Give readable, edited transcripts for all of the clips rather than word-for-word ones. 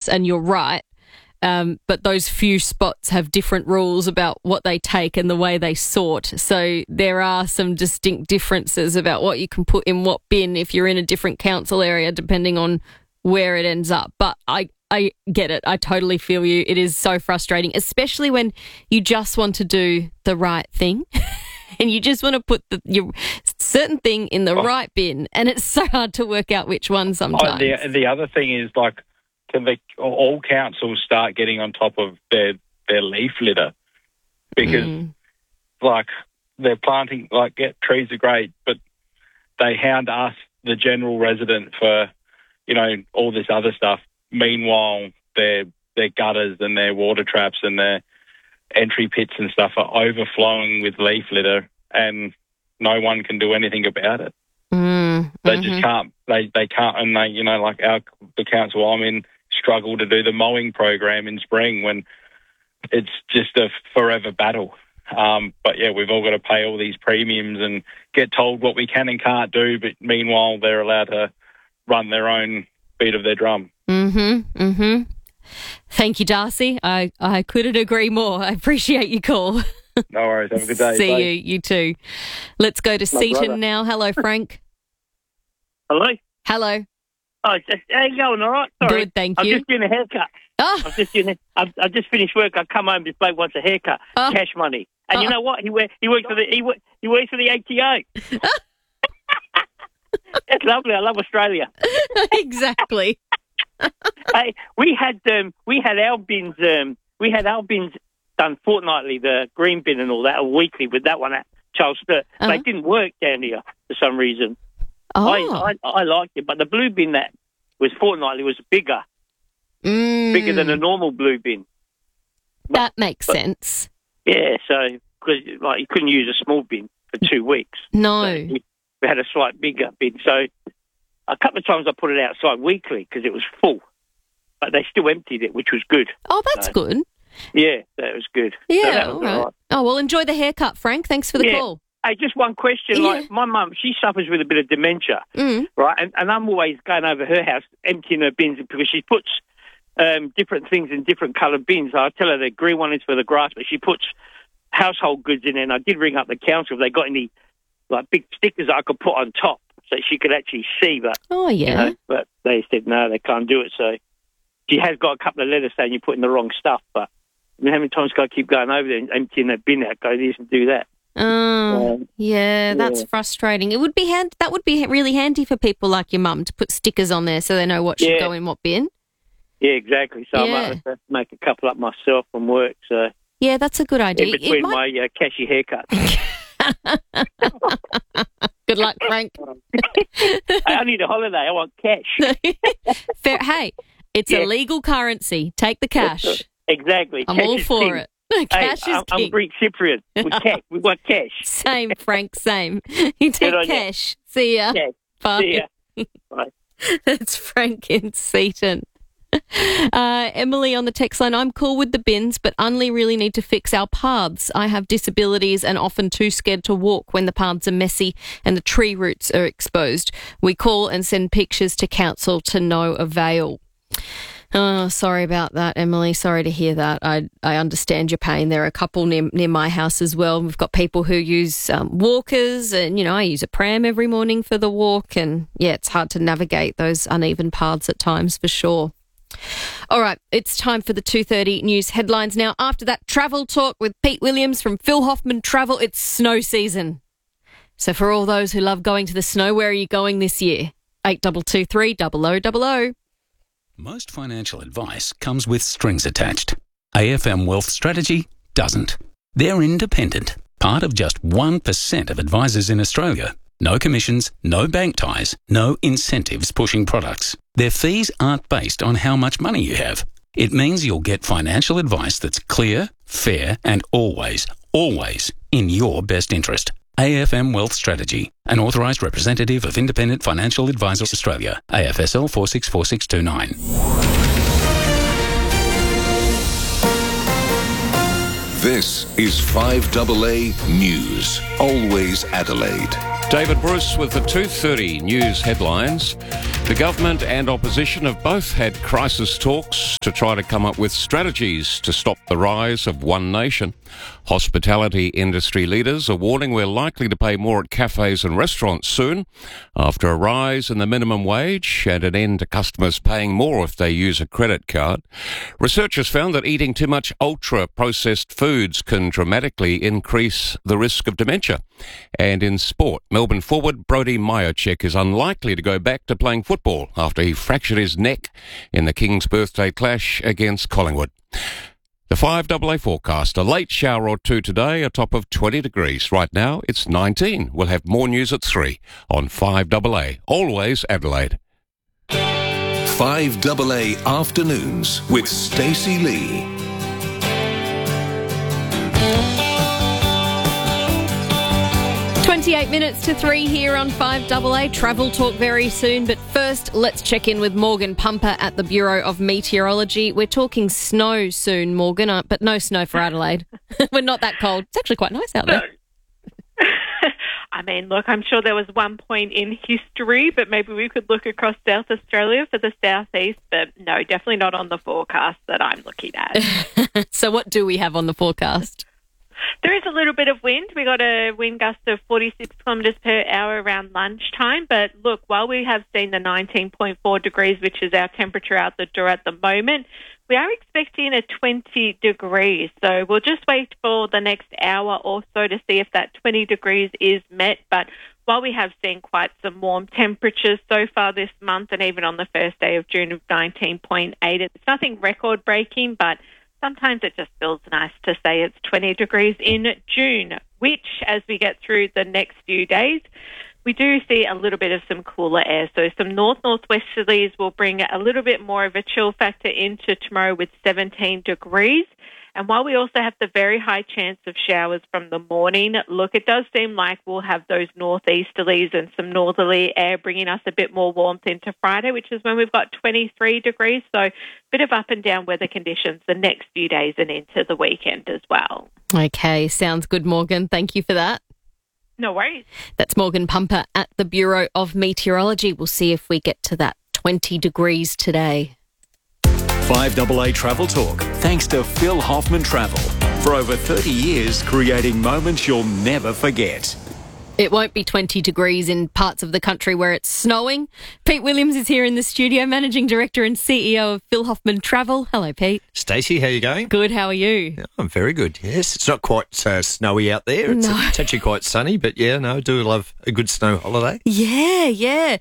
spots, and you're right. But those few spots have different rules about what they take and the way they sort. So there are some distinct differences about what you can put in what bin if you're in a different council area, depending on where it ends up. But I get it. I totally feel you. It is so frustrating, especially when you just want to do the right thing and you just want to put your certain thing in the right bin, and it's so hard to work out which one sometimes. The other thing is, like, can all councils start getting on top of their leaf litter? Because, like, they're planting, like, trees are great, but they hound us, the general resident, for, you know, all this other stuff. Meanwhile, their gutters and their water traps and their entry pits and stuff are overflowing with leaf litter, and no one can do anything about it. They just can't. They can't, and they, you know, like the council I'm in, struggle to do the mowing program in spring when it's just a forever battle. But yeah, we've all got to pay all these premiums and get told what we can and can't do, but meanwhile they're allowed to run their own beat of their drum. Thank you, Darcy. I couldn't agree more. I appreciate your call. No worries. Have a good day. See Bye. you too. Let's go to Seaton brother. now. Hello, Frank. Hello? Hello. Oh, how you going? All right? Sorry. Good, thank I'm you. just doing a haircut. Oh. I just finished work. I come home. This bloke wants a haircut, cash money, and you know what? He works for the ATO. That's lovely. I love Australia. Exactly. Hey, we had our bins. We had our bins done fortnightly, the green bin and all that, or weekly with that one at Charles Sturt. They didn't work down here for some reason. Oh. I liked it, but the blue bin that was fortnightly was bigger than a normal blue bin. That makes sense. Yeah, so because like you couldn't use a small bin for 2 weeks. No. So we had a slight bigger bin. So a couple of times I put it outside weekly because it was full, but they still emptied it, which was good. Oh, that's good. Yeah, that was good. Yeah, so that was all right. all right. Oh, well, enjoy the haircut, Frank. Thanks for the call. Hey, just one question. Yeah. Like my mum, she suffers with a bit of dementia, right? And I'm always going over her house, emptying her bins because she puts different things in different coloured bins. I tell her the green one is for the grass, but she puts household goods in there. And I did ring up the council if they got any like big stickers that I could put on top so she could actually see. But but they said no, they can't do it. So she has got a couple of letters saying you're putting the wrong stuff. But I mean, how many times can I keep going over there and emptying that bin out? Go this and do that. Yeah, that's frustrating. It would be that would be really handy for people like your mum to put stickers on there so they know what should go in what bin. Yeah, exactly. So I might have to make a couple up myself from work. So yeah, that's a good idea. In between my cashy haircuts. Good luck, Frank. I need a holiday. I want cash. Fair. Hey, it's a legal currency. Take the cash. Exactly. I'm cash all for king. it. Cash is I'm king. Greek Cypriot. We want cash. Same, Frank, same. You take cash. You. See ya. Cash. Bye. See ya. Bye. That's Frank in Seaton. Emily on the text line, I'm cool with the bins, but only really need to fix our paths. I have disabilities and often too scared to walk when the paths are messy and the tree roots are exposed. We call and send pictures to council to no avail. Oh, sorry about that, Emily. Sorry to hear that. I understand your pain. There are a couple near my house as well. We've got people who use walkers and, you know, I use a pram every morning for the walk and, yeah, it's hard to navigate those uneven paths at times for sure. All right, it's time for the 2:30 news headlines now. After that travel talk with Pete Williams from Phil Hoffman Travel, it's snow season. So for all those who love going to the snow, where are you going this year? 8223 0000. Most financial advice comes with strings attached. AFM Wealth Strategy doesn't. They're independent, part of just 1% of advisors in Australia. No commissions, no bank ties, no incentives pushing products. Their fees aren't based on how much money you have. It means you'll get financial advice that's clear, fair, and always in your best interest. AFM Wealth Strategy, an authorised representative of Independent Financial Advisors Australia, AFSL 464629. This is 5AA News, always Adelaide. David Bruce with the 2:30 news headlines. The government and opposition have both had crisis talks to try to come up with strategies to stop the rise of one nation. Hospitality industry leaders are warning we're likely to pay more at cafes and restaurants soon after a rise in the minimum wage and an end to customers paying more if they use a credit card. Researchers found that eating too much ultra-processed foods can dramatically increase the risk of dementia. And in sport, Melbourne forward Brodie Mihocek is unlikely to go back to playing football after he fractured his neck in the King's birthday clash against Collingwood. The 5AA forecast, a late shower or two today, a top of 20 degrees. Right now, it's 19. We'll have more news at 3 on 5AA. Always Adelaide. 5AA Afternoons with Stacey Lee. 28 minutes to 3 here on 5AA. Travel talk very soon, but first let's check in with Morgan Pumper at the Bureau of Meteorology. We're talking snow soon, Morgan, but no snow for Adelaide. We're not that cold. It's actually quite nice out there. I mean, look, I'm sure there was one point in history, but maybe we could look across South Australia for the southeast, but no, definitely not on the forecast that I'm looking at. So what do we have on the forecast? There is a little bit of wind. We got a wind gust of 46 kilometres per hour around lunchtime. But look, while we have seen the 19.4 degrees, which is our temperature out the door at the moment, we are expecting a 20 degrees. So we'll just wait for the next hour or so to see if that 20 degrees is met. But while we have seen quite some warm temperatures so far this month, and even on the first day of June of 19.8, it's nothing record-breaking, but sometimes it just feels nice to say it's 20 degrees in June, which, as we get through the next few days, we do see a little bit of some cooler air. So some north-northwesterlies will bring a little bit more of a chill factor into tomorrow with 17 degrees. And while we also have the very high chance of showers from the morning, look, it does seem like we'll have those northeasterlies and some northerly air bringing us a bit more warmth into Friday, which is when we've got 23 degrees. So a bit of up and down weather conditions the next few days and into the weekend as well. Okay, sounds good, Morgan. Thank you for that. No worries. That's Morgan Pumper at the Bureau of Meteorology. We'll see if we get to that 20 degrees today. 5AA Travel Talk, thanks to Phil Hoffman Travel. For over 30 years, creating moments you'll never forget. It won't be 20 degrees in parts of the country where it's snowing. Pete Williams is here in the studio, Managing Director and CEO of Phil Hoffman Travel. Hello, Pete. Stacey, how are you going? Good, how are you? Yeah, I'm very good, yes. It's not quite snowy out there. It's actually quite sunny, but yeah, no, I do love a good snow holiday. Yeah.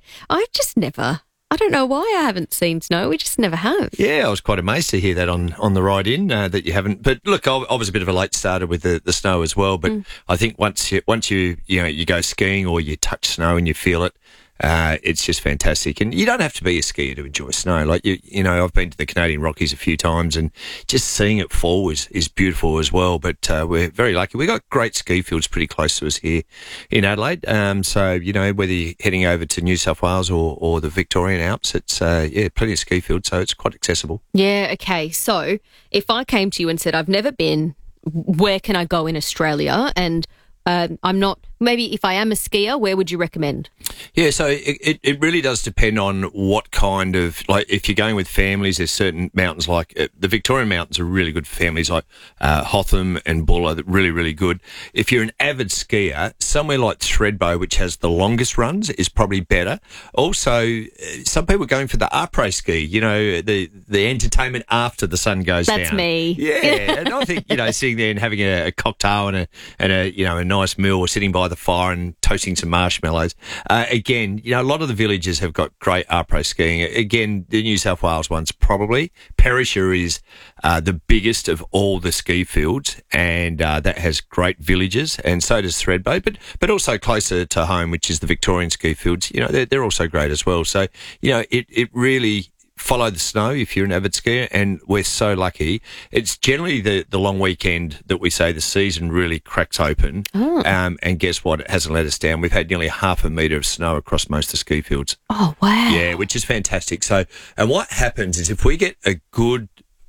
I don't know why I haven't seen snow. We just never have. Yeah, I was quite amazed to hear that on the ride in, that you haven't. But look, I was a bit of a late starter with the snow as well. But I think once you go skiing or you touch snow and you feel it, it's just fantastic. And you don't have to be a skier to enjoy snow. Like, I've been to the Canadian Rockies a few times and just seeing it fall is beautiful as well. But we're very lucky. We've got great ski fields pretty close to us here in Adelaide. So, whether you're heading over to New South Wales or the Victorian Alps, it's, plenty of ski fields, so it's quite accessible. Yeah, okay. So if I came to you and said, I've never been, where can I go in Australia? And I'm not, maybe if I am a skier, where would you recommend? Yeah, so it really does depend on what kind of, like, if you're going with families, there's certain mountains like the Victorian mountains are really good for families, like Hotham and Buller, really, really good. If you're an avid skier, somewhere like Thredbo, which has the longest runs, is probably better. Also, some people are going for the après ski, the entertainment after the sun goes down. That's me. Yeah, and I think, sitting there and having a cocktail and a nice meal, or sitting by the fire and toasting some marshmallows. Again, a lot of the villages have got great après skiing. Again, the New South Wales ones probably. Perisher is the biggest of all the ski fields, and that has great villages, and so does Thredbo, but also closer to home, which is the Victorian ski fields. They're also great as well. So, it really follow the snow if you're an avid skier, and we're so lucky. It's generally the long weekend that we say the season really cracks open. And guess what? It hasn't let us down. We've had nearly 0.5 metre of snow across most of the ski fields. Oh, wow. Yeah, which is fantastic. So, and what happens is if we get a good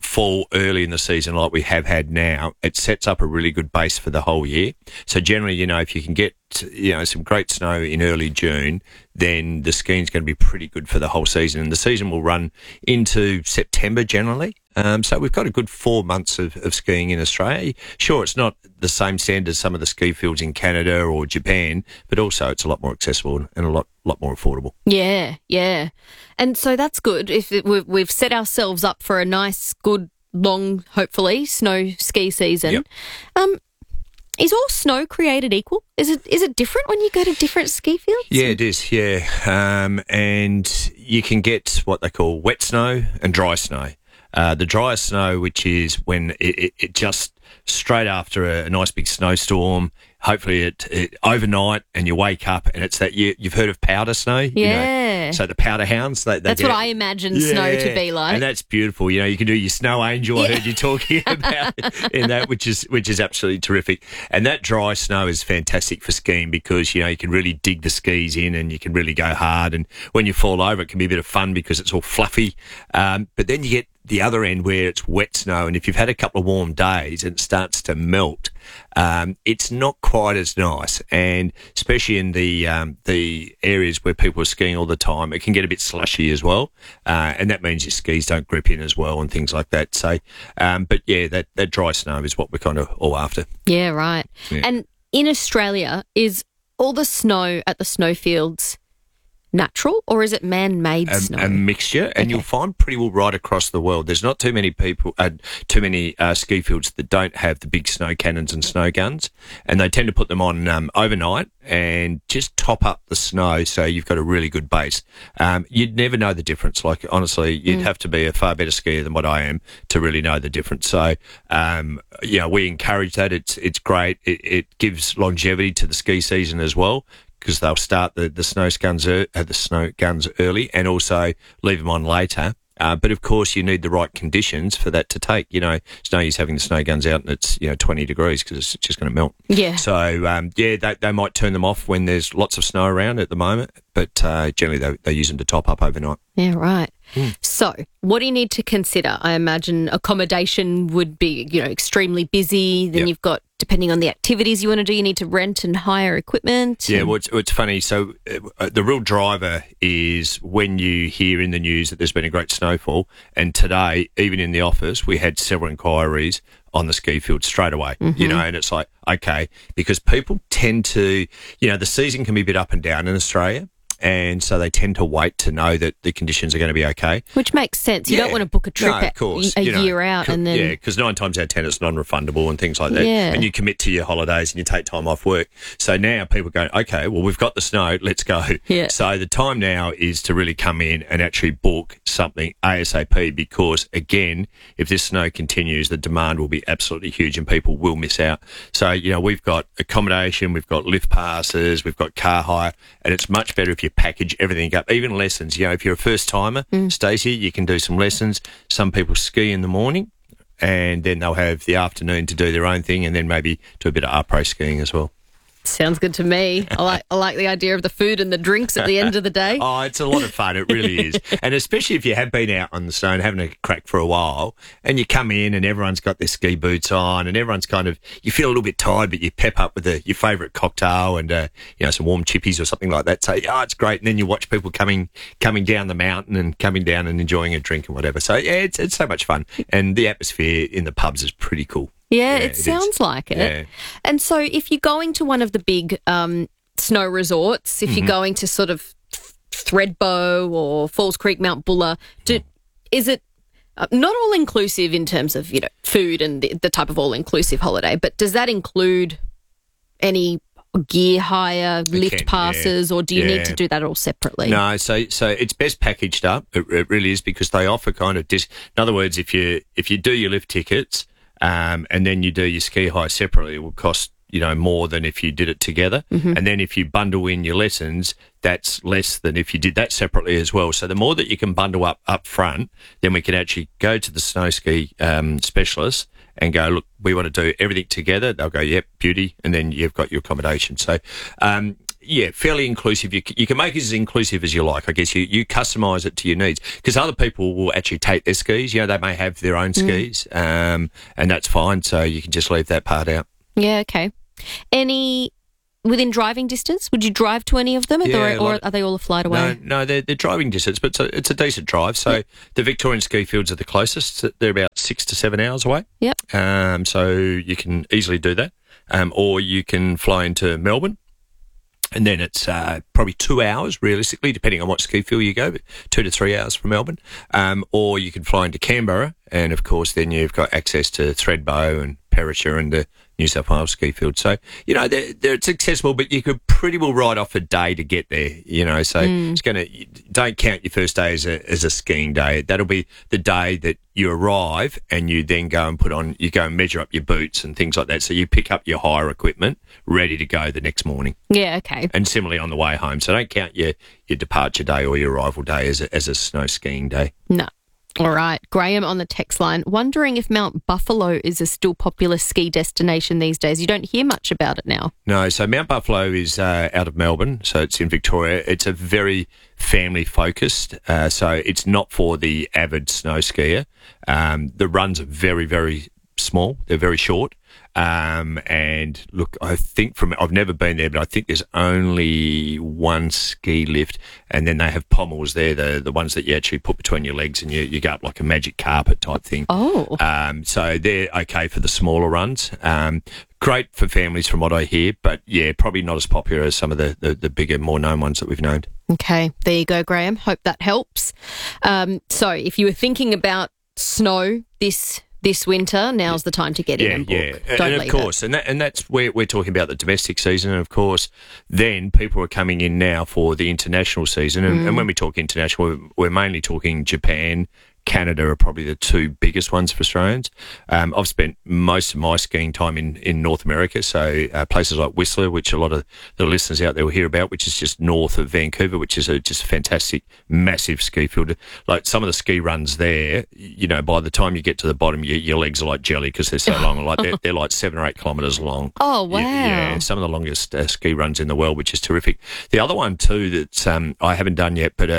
fall early in the season like we have had now, it sets up a really good base for the whole year. So generally, if you can get some great snow in early June, then the skiing's going to be pretty good for the whole season. And the season will run into September generally. So we've got a good 4 months of skiing in Australia. Sure, it's not the same standard as some of the ski fields in Canada or Japan, but also it's a lot more accessible and a lot more affordable. Yeah, yeah. And so that's good. If we've set ourselves up for a nice, good, long, hopefully, snow ski season. Yep. Is all snow created equal? Is it different when you go to different ski fields? Yeah, it is, yeah. And you can get what they call wet snow and dry snow. The dry snow, which is when it just straight after a nice big snowstorm, hopefully it overnight and you wake up and it's that you've heard of powder snow? Yeah. So the powder hounds, they that's get what I imagine snow to be like. And that's beautiful. You can do your snow angel. I heard you talking about in that, which is absolutely terrific. And that dry snow is fantastic for skiing because, you can really dig the skis in and you can really go hard. And when you fall over, it can be a bit of fun because it's all fluffy. But then you get the other end where it's wet snow, and if you've had a couple of warm days and it starts to melt, it's not quite as nice. And especially in the areas where people are skiing all the time, it can get a bit slushy as well, and that means your skis don't grip in as well and things like that. So, but yeah, that dry snow is what we're kind of all after. Yeah, right. Yeah. And in Australia, is all the snow at the snowfields natural, or is it man-made snow? A mixture, and you'll find pretty well right across the world. There's not too many ski fields that don't have the big snow cannons and snow guns, and they tend to put them on overnight and just top up the snow so you've got a really good base. You'd never know the difference. Like, honestly, you'd have to be a far better skier than what I am to really know the difference. So, we encourage that. It's great. It gives longevity to the ski season as well, because they'll start the snow guns early and also leave them on later. But of course, you need the right conditions for that to take. It's no use having the snow guns out and it's 20 degrees because it's just going to melt. Yeah. So they might turn them off when there's lots of snow around at the moment, but generally they use them to top up overnight. Yeah, right. So, what do you need to consider? I imagine accommodation would be, extremely busy. Then you've got, depending on the activities you want to do, you need to rent and hire equipment. Yeah, well, it's funny. So, the real driver is when you hear in the news that there's been a great snowfall. And today, even in the office, we had several inquiries on the ski field straight away, and it's like, okay, because people tend to, the season can be a bit up and down in Australia. And so they tend to wait to know that the conditions are going to be okay. Which makes sense. You don't want to book a trip year out and then... Yeah, because 9 times out of 10 it's non-refundable and things like that. Yeah. And you commit to your holidays and you take time off work. So now people go, okay, well, we've got the snow, let's go. Yeah. So the time now is to really come in and actually book something ASAP because, again, if this snow continues, the demand will be absolutely huge and people will miss out. So, we've got accommodation, we've got lift passes, we've got car hire, and it's much better if you package everything up, even lessons. If you're a first timer, Stacey, you can do some lessons. Some people ski in the morning and then they'll have the afternoon to do their own thing and then maybe do a bit of après ski as well. Sounds good to me. I like the idea of the food and the drinks at the end of the day. Oh, it's a lot of fun. It really is. And especially if you have been out on the snow and having a crack for a while and you come in and everyone's got their ski boots on and everyone's kind of, you feel a little bit tired, but you pep up with your favourite cocktail and, some warm chippies or something like that. So, it's great. And then you watch people coming down the mountain and coming down and enjoying a drink and whatever. So, yeah, it's so much fun. And the atmosphere in the pubs is pretty cool. Yeah, it sounds like it. Yeah. And so if you're going to one of the big snow resorts, if you're going to sort of Thredbo or Falls Creek, Mount Buller, is it not all-inclusive in terms of, food and the type of all-inclusive holiday, but does that include any gear hire, lift passes, or do you need to do that all separately? No, so it's best packaged up. It really is because they offer kind of in other words, if you do your lift tickets, and then you do your ski hire separately, it will cost, more than if you did it together. And then if you bundle in your lessons, that's less than if you did that separately as well. So the more that you can bundle up front, then we can actually go to the snow ski specialists and go, look, we want to do everything together. They'll go, yep, beauty. And then you've got your accommodation. So, fairly inclusive. You can make it as inclusive as you like. I guess you customise it to your needs, because other people will actually take their skis. You know, they may have their own skis, and that's fine. So you can just leave that part out. Yeah, okay. Any within driving distance? Would you drive to any of them, or are they all a flight away? No, they're driving distance, but it's a decent drive. So the Victorian ski fields are the closest. They're about 6 to 7 hours away. Yep. So you can easily do that. Or you can fly into Melbourne, and then it's probably 2 hours, realistically, depending on what ski field you go, but 2 to 3 hours from Melbourne. Or you can fly into Canberra, and, of course, then you've got access to Thredbo and Perisher and the New South Wales ski field. So, you know, it's accessible, but you could pretty well write off a day to get there, you know. So don't count your first day as a skiing day. That'll be the day that you arrive and you then go and measure up your boots and things like that. So you pick up your hire equipment ready to go the next morning. Yeah, okay. And similarly on the way home. So don't count your departure day or your arrival day as a snow skiing day. No. All right. Graham on the text line, wondering if Mount Buffalo is a still popular ski destination these days. You don't hear much about it now. No, so Mount Buffalo is out of Melbourne, so it's in Victoria. It's a very family-focused, so it's not for the avid snow skier. The runs are very, very small. They're very short. And look, I think I've never been there, but I think there's only one ski lift, and then they have pommels there, the ones that you actually put between your legs and you go up like a magic carpet type thing. Oh. So they're okay for the smaller runs. Great for families from what I hear, but yeah, probably not as popular as some of the bigger, more known ones that we've named. Okay, there you go, Graham. Hope that helps. So if you were thinking about snow this winter, now's the time to get in and book. Yeah, Don't and of course, and that's where we're talking about the domestic season, and of course, then people are coming in now for the international season, and when we talk international, we're mainly talking Japan. Canada are probably the two biggest ones for Australians. I've spent most of my skiing time in North America, so places like Whistler, which a lot of the listeners out there will hear about, which is just north of Vancouver, which is just a fantastic, massive ski field. Like some of the ski runs there, you know, by the time you get to the bottom, your legs are like jelly because they're so long. Like they're like 7 or 8 kilometres long. Oh, wow. Yeah, some of the longest ski runs in the world, which is terrific. The other one too that I haven't done yet, but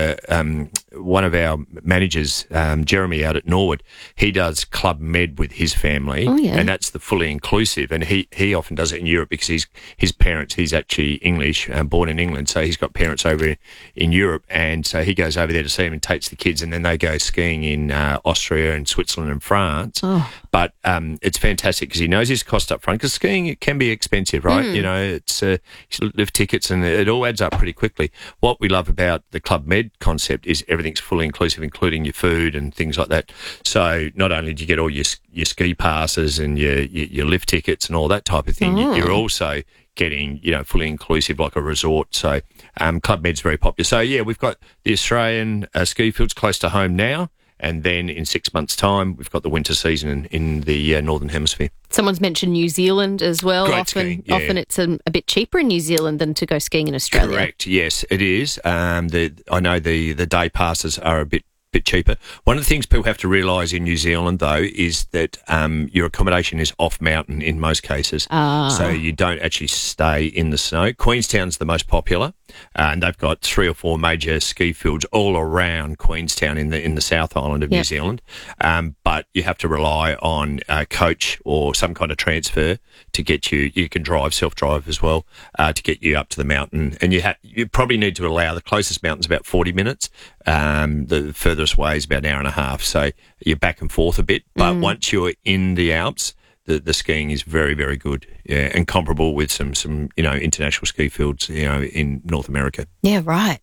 one of our managers, Jeremy out at Norwood, he does Club Med with his family, and that's the fully inclusive, and he often does it in Europe because his parents, he's actually English, born in England, so he's got parents over in Europe, and so he goes over there to see them and takes the kids, and then they go skiing in Austria and Switzerland and France. But it's fantastic because he knows his cost up front, because skiing, it can be expensive, right? You know, it's lift tickets and it all adds up pretty quickly. What we love about the Club Med concept is everything's fully inclusive, including your food and things like that. So not only do you get all your ski passes and your lift tickets and all that type of thing, you're also getting, you know, fully inclusive like a resort. So Club Med's very popular. So yeah, we've got the Australian ski fields close to home now, and then in 6 months' time, we've got the winter season in the Northern Hemisphere. Someone's mentioned New Zealand as well. Great skiing, yeah. Often it's a bit cheaper in New Zealand than to go skiing in Australia. Correct, yes, it is. I know the day passes are a bit cheaper. One of the things people have to realise in New Zealand, though, is that your accommodation is off mountain in most cases. So you don't actually stay in the snow. Queenstown's the most popular, and they've got 3 or 4 major ski fields all around Queenstown in the South Island of New Zealand. But you have to rely on a coach or some kind of transfer to get you. You can self-drive as well, to get you up to the mountain. And you probably need to allow the closest mountain's about 40 minutes. The furthest way is about an hour and a half. So you're back and forth a bit. But once you're in the Alps, the skiing is very, very good, and comparable with some international ski fields, in North America. Yeah, right.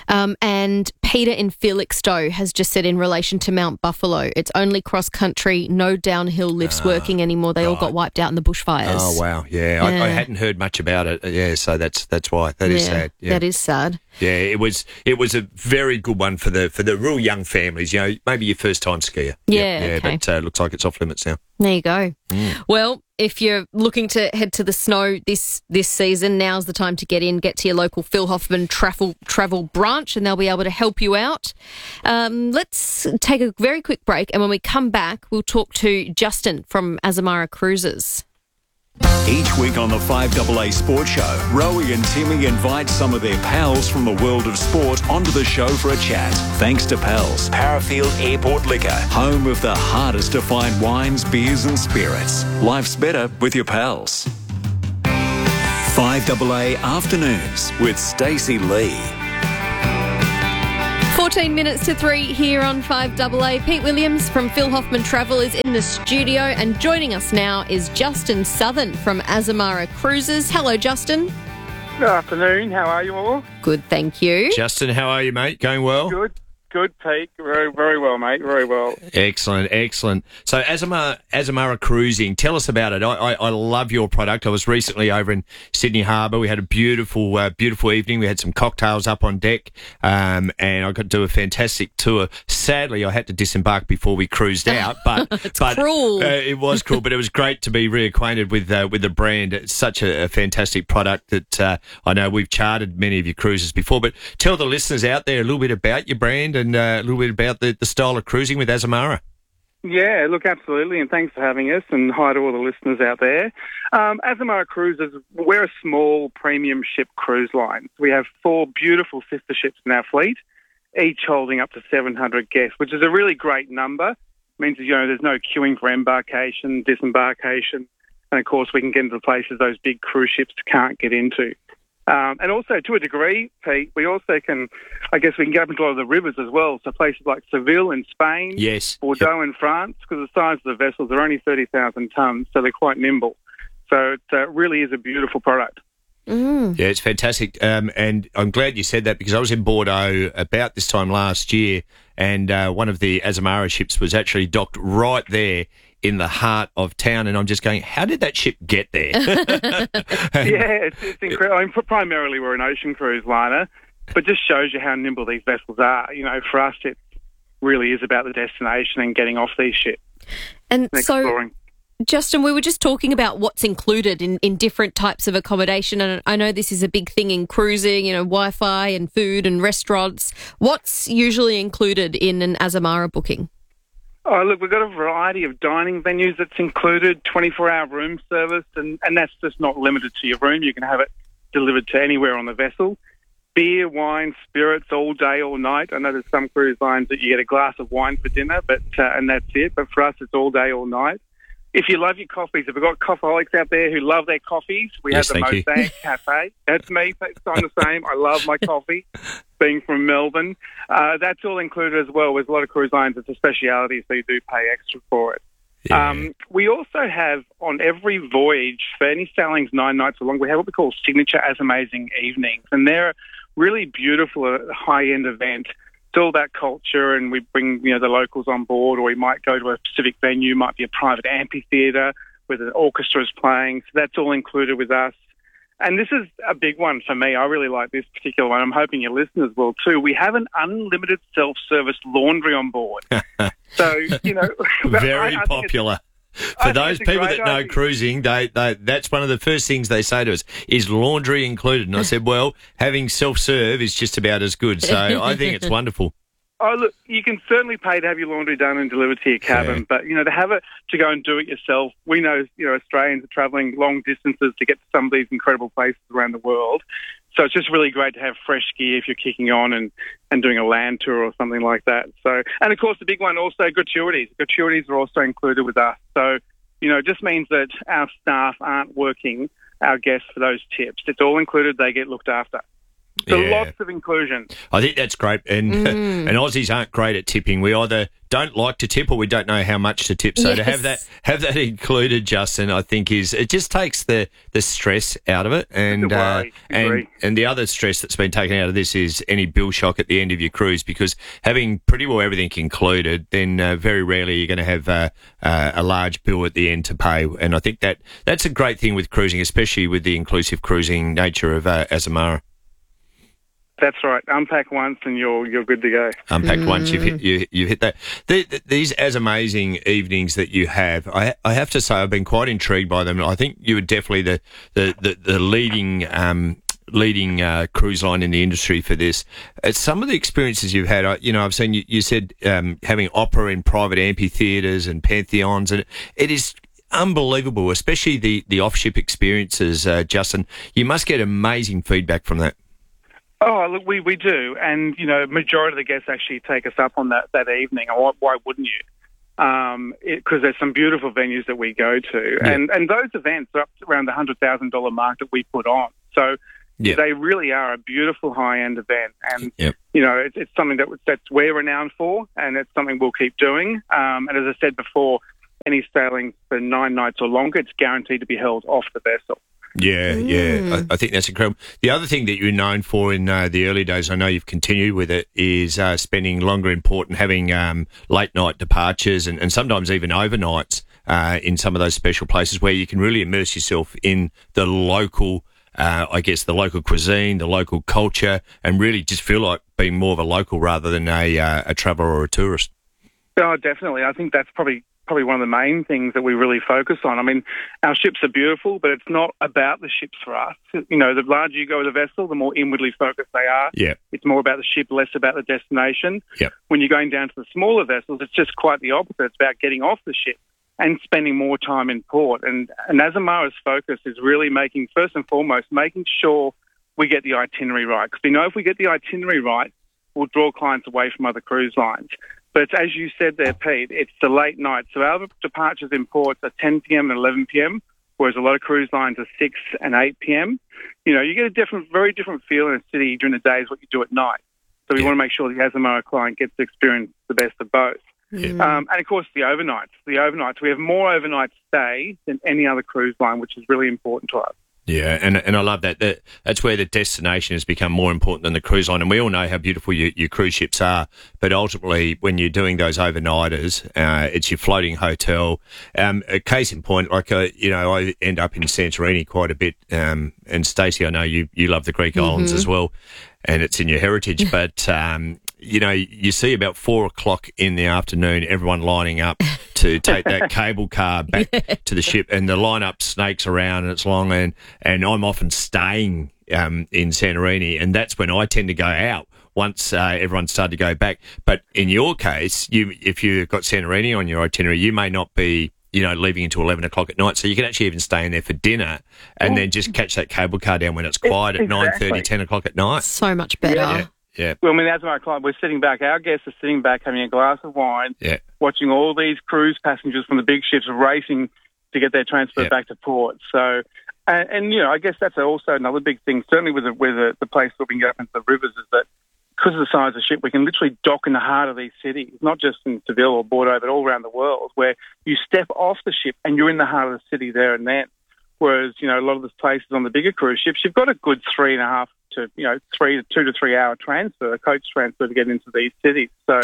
And Peter in Felixstowe has just said in relation to Mount Buffalo, it's only cross country, no downhill lifts working anymore. They all got wiped out in the bushfires. Oh wow, yeah. I hadn't heard much about it. Yeah, so that's why that is sad. Yeah. That is sad. Yeah, it was a very good one for the real young families. Maybe your first time skier. Yeah, okay. But it looks like it's off limits now. There you go. Well, if you're looking to head to the snow this season, now's the time to get to your local Phil Hoffman travel branch, and they'll be able to help you out. Let's take a very quick break, and when we come back, we'll talk to Justin from Azamara Cruises. Each week on the 5AA Sports Show, Rowie and Timmy invite some of their pals from the world of sport onto the show for a chat. Thanks to Pals, Parafield Airport Liquor, home of the hardest to find wines, beers and spirits. Life's better with your pals. 5AA Afternoons with Stacey Lee. 14 minutes to 3 here on 5AA. Pete Williams from Phil Hoffman Travel is in the studio, and joining us now is Justin Southern from Azamara Cruises. Hello, Justin. Good afternoon. How are you all? Good, thank you. Justin, how are you, mate? Going well? Good, Pete. Very well, mate. Very well. Excellent. So Azamara Cruising, tell us about it. I love your product. I was recently over in Sydney Harbour. We had a beautiful evening. We had some cocktails up on deck, and I got to do a fantastic tour. Sadly, I had to disembark before we cruised out, but cruel. It was cruel, but it was great to be reacquainted with the brand. It's such a fantastic product that I know we've chartered many of your cruises before. But tell the listeners out there a little bit about your brand and a little bit about the style of cruising with Azamara. Yeah, look, absolutely, and thanks for having us, and hi to all the listeners out there. Azamara Cruises, we're a small premium ship cruise line. We have 4 beautiful sister ships in our fleet, each holding up to 700 guests, which is a really great number. It means that, there's no queuing for embarkation, disembarkation, and of course we can get into places those big cruise ships can't get into. And also, to a degree, Pete, we also can, we can get up into a lot of the rivers as well. So places like Seville in Spain, yes, Bordeaux in France, because the size of the vessels are only 30,000 tonnes, so they're quite nimble. So it really is a beautiful product. Mm. Yeah, it's fantastic. And I'm glad you said that, because I was in Bordeaux about this time last year, and one of the Azamara ships was actually docked right there in the heart of town, and I'm just going, how did that ship get there? Yeah, it's incredible. Primarily we're an ocean cruise liner, but just shows you how nimble these vessels are. For us, it really is about the destination and getting off these ships and exploring. Justin, we were just talking about what's included in different types of accommodation, and I know this is a big thing in cruising, Wi-Fi and food and restaurants. What's usually included in an Azamara booking? Oh, look, we've got a variety of dining venues that's included, 24-hour room service, and that's just not limited to your room. You can have it delivered to anywhere on the vessel. Beer, wine, spirits all day, all night. I know there's some cruise lines that you get a glass of wine for dinner, and that's it. But for us, it's all day, all night. If you love your coffees, if we've got coffeeholics out there who love their coffees, we have the Mosaic Cafe. That's me. I'm the same. I love my coffee, being from Melbourne. That's all included as well. With a lot of cruise lines, it's a speciality, so you do pay extra for it. Yeah. We also have, on every voyage, for any sailings 9 nights or long, we have what we call signature as amazing evenings. And they're a really beautiful, high-end event. It's all that culture, and we bring the locals on board, or we might go to a specific venue, might be a private amphitheatre where the orchestra's playing. So that's all included with us. And this is a big one for me. I really like this particular one. I'm hoping your listeners will too. We have an unlimited self-service laundry on board. So, very popular. For those people that know cruising, that's one of the first things they say to us, is laundry included? And I said, well, having self-serve is just about as good. So I think it's wonderful. Oh, look, you can certainly pay to have your laundry done and delivered to your cabin, but, to have it to go and do it yourself, we know, Australians are travelling long distances to get to some of these incredible places around the world. So it's just really great to have fresh gear if you're kicking on and doing a land tour or something like that. So, and of course, the big one also, gratuities. Gratuities are also included with us. So, it just means that our staff aren't working our guests for those tips. It's all included. They get looked after. So lots of inclusion. I think that's great. And and Aussies aren't great at tipping. We either don't like to tip or we don't know how much to tip. So to have that included, Justin, I think it just takes the stress out of it. And and the other stress that's been taken out of this is any bill shock at the end of your cruise, because having pretty well everything included, then very rarely you're going to have a large bill at the end to pay. And I think that's a great thing with cruising, especially with the inclusive cruising nature of Azamara. That's right. Unpack once and you're good to go. Unpack once, you've hit that. These as amazing evenings that you have, I have to say I've been quite intrigued by them. I think you were definitely the leading cruise line in the industry for this. Some of the experiences you've had, I've seen you said having opera in private amphitheatres and pantheons, and it is unbelievable, especially the off-ship experiences, Justin. You must get amazing feedback from that. Oh, look, we do. And, majority of the guests actually take us up on that evening. Why wouldn't you? Because there's some beautiful venues that we go to. Yeah. And those events are up to around the $100,000 mark that we put on. So they really are a beautiful high-end event. And, it's something that we're renowned for, and it's something we'll keep doing. And as I said before, any sailing for 9 nights or longer, it's guaranteed to be held off the vessel. Yeah. I think that's incredible. The other thing that you're known for in the early days, I know you've continued with it, is spending longer in port and having late night departures and sometimes even overnights in some of those special places where you can really immerse yourself in the local, the local cuisine, the local culture, and really just feel like being more of a local rather than a traveller or a tourist. Oh, definitely. I think that's probably one of the main things that we really focus on. I mean, our ships are beautiful, but it's not about the ships for us. The larger you go with a vessel, the more inwardly focused they are. Yeah. It's more about the ship, less about the destination. Yeah. When you're going down to the smaller vessels, it's just quite the opposite. It's about getting off the ship and spending more time in port. And Azamara's focus is really first and foremost, making sure we get the itinerary right. Because we know if we get the itinerary right, we'll draw clients away from other cruise lines. But as you said there, Pete, it's the late night. So our departures in ports are 10 p.m. and 11 p.m., whereas a lot of cruise lines are 6 and 8 p.m. You get a very different feel in a city during the day as what you do at night. So we want to make sure the Azamara client gets to experience the best of both. Yeah. And, of course, the overnights. We have more overnight stay than any other cruise line, which is really important to us. Yeah, and I love that. That's where the destination has become more important than the cruise line. And we all know how beautiful your cruise ships are. But ultimately, when you're doing those overnighters, it's your floating hotel. A case in point, I end up in Santorini quite a bit. And Stacey, I know you love the Greek islands as well, and it's in your heritage. But you see about 4:00 in the afternoon, everyone lining up to take that cable car back to the ship, and the lineup snakes around, and it's long, and I'm often staying in Santorini, and that's when I tend to go out once everyone's started to go back. But in your case, if you've got Santorini on your itinerary, you may not be leaving until 11 o'clock at night, so you can actually even stay in there for dinner and then just catch that cable car down when it's quiet at 9:30, 10 o'clock at night. So much better. Yeah. Well, as my client, we're sitting back. Our guests are sitting back having a glass of wine, watching all these cruise passengers from the big ships racing to get their transfer back to port. So, and I guess that's also another big thing, certainly with the place that we can go up into the rivers, is that because of the size of the ship, we can literally dock in the heart of these cities, not just in Seville or Bordeaux, but all around the world, where you step off the ship and you're in the heart of the city there and then. Whereas, a lot of the places on the bigger cruise ships, you've got a good 3.5 to 2 to 3 hour transfer, a coach transfer to get into these cities. So,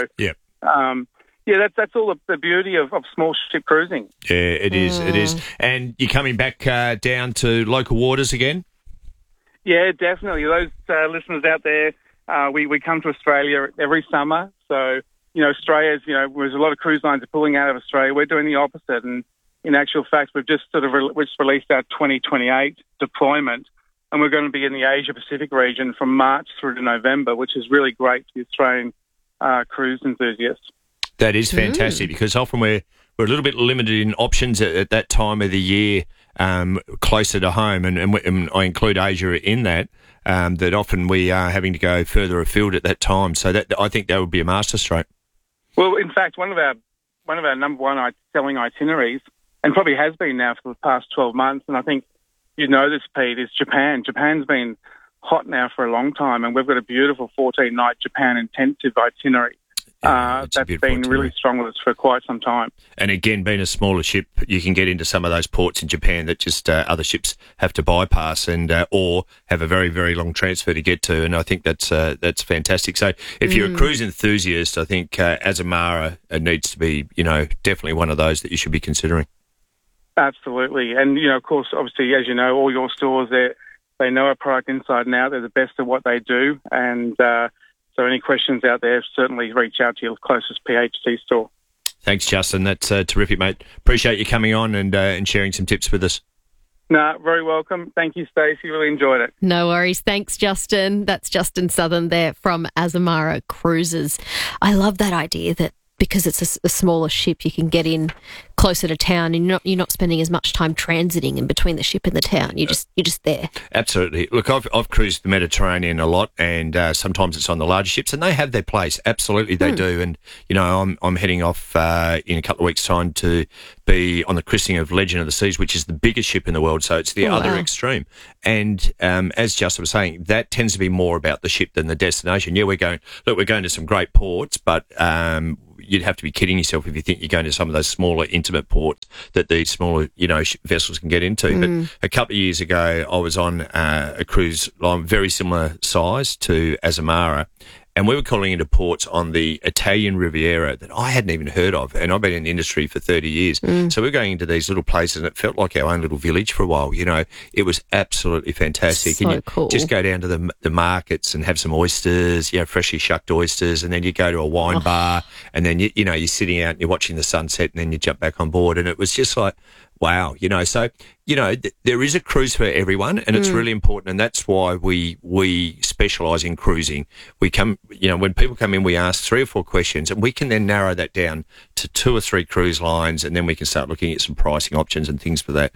that's all the beauty of small ship cruising. Yeah, it is. It is. And you're coming back down to local waters again? Yeah, definitely. Those listeners out there, we come to Australia every summer. So, Australia's, whereas a lot of cruise lines are pulling out of Australia, we're doing the opposite. And in actual fact, we've just released our 2028 deployment, and we're going to be in the Asia-Pacific region from March through to November, which is really great for the Australian cruise enthusiasts. That is fantastic because often we're a little bit limited in options at that time of the year closer to home, and I include Asia in that, that often we are having to go further afield at that time. So I think that would be a masterstroke. Well, in fact, one of our number one selling itineraries, and probably has been now for the past 12 months, and I think you know this, Pete, is Japan. Japan's been hot now for a long time, and we've got a beautiful 14-night Japan intensive itinerary. That's been really strong with us for quite some time. And again, being a smaller ship, you can get into some of those ports in Japan that just other ships have to bypass and or have a very, very long transfer to get to. And I think that's fantastic. So if you're a cruise enthusiast, I think Azamara needs to be, definitely one of those that you should be considering. Absolutely. And, of course, obviously, as you know, all your stores, they know our product inside and out. They're the best at what they do. And so any questions out there, certainly reach out to your closest PHC store. Thanks, Justin. That's terrific, mate. Appreciate you coming on and sharing some tips with us. No, very welcome. Thank you, Stacey. Really enjoyed it. No worries. Thanks, Justin. That's Justin Southern there from Azamara Cruises. I love that idea that because it's a smaller ship, you can get in closer to town, and you're not spending as much time transiting in between the ship and the town. You're just there. Absolutely. Look, I've cruised the Mediterranean a lot, and sometimes it's on the larger ships, and they have their place. Absolutely, they do. And I'm heading off in a couple of weeks' time to be on the christening of Legend of the Seas, which is the biggest ship in the world. So it's the other extreme. And as Justin was saying, that tends to be more about the ship than the destination. Yeah, we're going to some great ports, but you'd have to be kidding yourself if you think you're going to some of those smaller, intimate ports that these smaller, vessels can get into. But a couple of years ago, I was on a cruise line very similar size to Azamara, and we were calling into ports on the Italian Riviera that I hadn't even heard of, and I've been in the industry for 30 years. So we're going into these little places, and it felt like our own little village for a while. It was absolutely fantastic. So and you cool. just go down to the markets and have some oysters, freshly shucked oysters, and then you go to a wine bar, and then you're sitting out and you're watching the sunset, and then you jump back on board, and it was just like, wow, so there is a cruise for everyone, and it's really important, and that's why we specialise in cruising. We come, when people come in, we ask 3 or 4 questions, and we can then narrow that down to 2 or 3 cruise lines, and then we can start looking at some pricing options and things for that.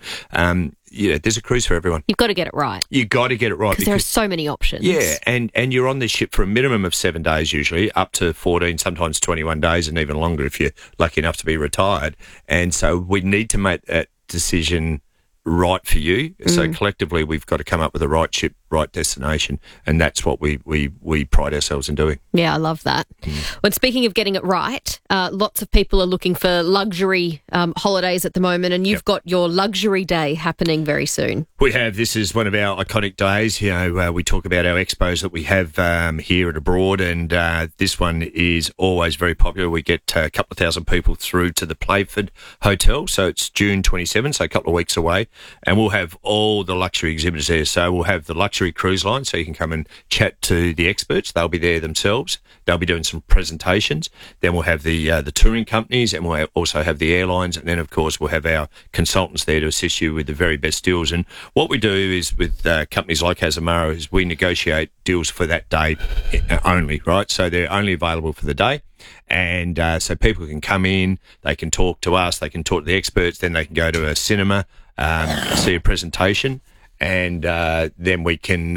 There's a cruise for everyone. You've got to get it right. You've got to get it right. Because there are so many options. Yeah, and you're on this ship for a minimum of 7 days usually, up to 14, sometimes 21 days, and even longer if you're lucky enough to be retired. And so we need to make that decision right for you. So collectively, we've got to come up with the right ship, right destination, and that's what we pride ourselves in doing. Yeah, I love that. When speaking of getting it right, lots of people are looking for luxury holidays at the moment, and you've got your luxury day happening very soon. We have. This is one of our iconic days. We talk about our expos that we have here and abroad, and this one is always very popular. We get a couple of thousand people through to the Playford Hotel, so it's June 27, so a couple of weeks away, and we'll have all the luxury exhibitors there. So we'll have the luxury cruise line, so you can come and chat to the experts. They'll be there themselves. They'll be doing some presentations. Then we'll have the touring companies, and we'll also have the airlines, and then of course we'll have our consultants there to assist you with the very best deals. And what we do is with companies like Azamara is we negotiate deals for that day only, right? So they're only available for the day. And so people can come in, they can talk to us, they can talk to the experts, then they can go to a cinema, see a presentation, and then we can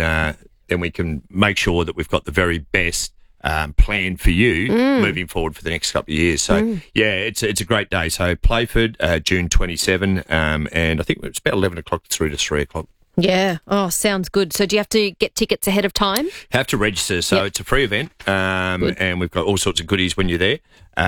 make sure that we've got the very best plan for you moving forward for the next couple of years. So it's a great day. So Playford, June 27, and I think it's about 11 o'clock through to 3 o'clock. Yeah. Oh, sounds good. So do you have to get tickets ahead of time? Have to register. So it's a free event, and we've got all sorts of goodies when you're there.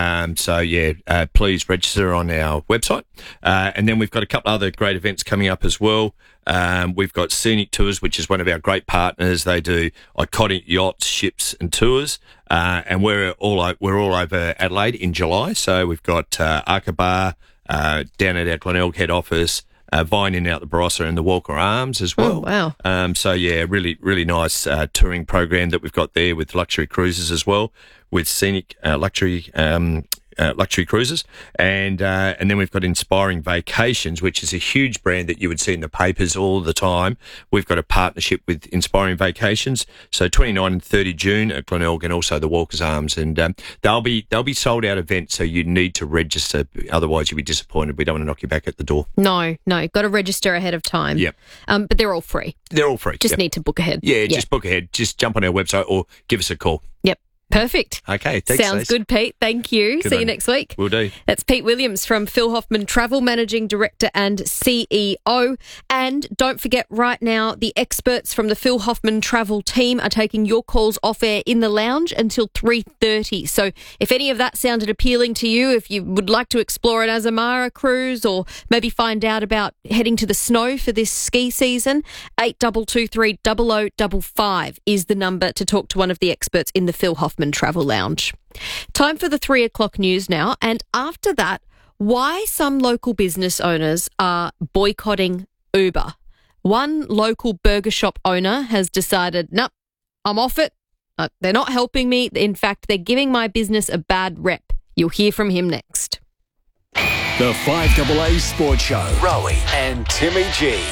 Please register on our website. And then we've got a couple other great events coming up as well. We've got Scenic Tours, which is one of our great partners. They do iconic yachts, ships and tours. And we're all over Adelaide in July. So we've got Aqaba down at our Glenelg head office, Vine in out the Barossa and the Walker Arms as well. Oh, wow. Really, really nice touring program that we've got there with luxury cruises as well, with scenic luxury cruises. And then we've got Inspiring Vacations, which is a huge brand that you would see in the papers all the time. We've got a partnership with Inspiring Vacations. So 29 and 30 June at Glenelg and also the Walker's Arms. And they'll be sold out events, so you need to register. Otherwise, you'll be disappointed. We don't want to knock you back at the door. No. Got to register ahead of time. Yep. But they're all free. They're all free. Just need to book ahead. Yeah, just book ahead. Just jump on our website or give us a call. Yep. Perfect. Okay, thanks. Sounds good, Pete. Thank you. See you next week. Will do. That's Pete Williams from Phil Hoffman Travel, Managing Director and CEO. And don't forget right now, the experts from the Phil Hoffman Travel team are taking your calls off air in the lounge until 3:30. So if any of that sounded appealing to you, if you would like to explore an Azamara cruise or maybe find out about heading to the snow for this ski season, 8223 0055 is the number to talk to one of the experts in the Phil Hoffman Travel Lounge. Time for the 3 o'clock news now. And after that, why some local business owners are boycotting Uber. One local burger shop owner has decided, nope, I'm off it. They're not helping me. In fact, they're giving my business a bad rep. You'll hear from him next. The 5AA Sports Show. Rowie and Timmy G.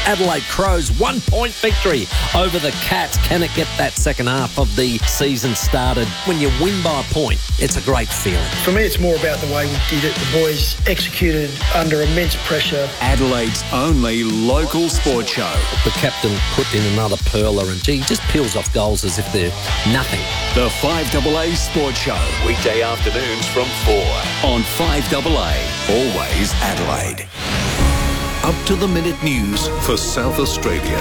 Adelaide Crows 1-point victory over the Cats. Can it get that second half of the season started? When you win by a point, it's a great feeling. For me, it's more about the way we did it. The boys executed under immense pressure. Adelaide's only local sports show. The captain put in another perler and he just peels off goals as if they're nothing. The 5AA Sports Show. Weekday afternoons from 4 on 5AA. Always Adelaide. Up-to-the-minute news for South Australia.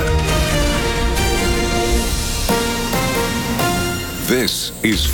This is